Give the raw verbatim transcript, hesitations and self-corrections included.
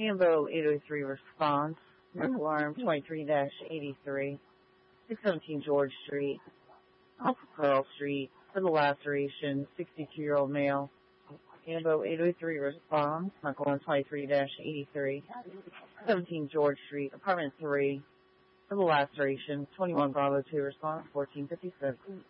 Hambo eight oh three response. Alarm twenty-three eighty-three. six seventeen George Street. Off of Pearl Street. For the laceration, sixty-two-year-old male. Hambo eight oh three response. Alarm twenty-three eighty-three. seventeen George Street. Apartment three. For the laceration, twenty-one Bravo two response, fourteen fifty-six.